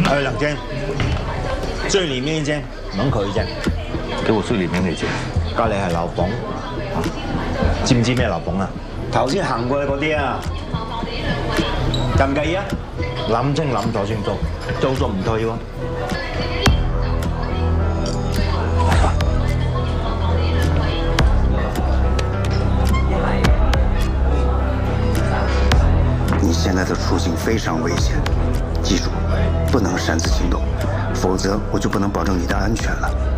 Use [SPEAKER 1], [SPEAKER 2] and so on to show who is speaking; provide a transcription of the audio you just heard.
[SPEAKER 1] 还有2间，最里面一間，門口一間。
[SPEAKER 2] 給我最裡面嗰間。
[SPEAKER 1] 隔離係樓房，知唔知咩樓房啊？頭先行過去嗰啲啊，介唔介意啊？諗清諗楚先做，做數唔退喎。來吧。
[SPEAKER 3] 你現在的處境非常危險，記住，不能擅自行動，否則我就不能保證你的安全了。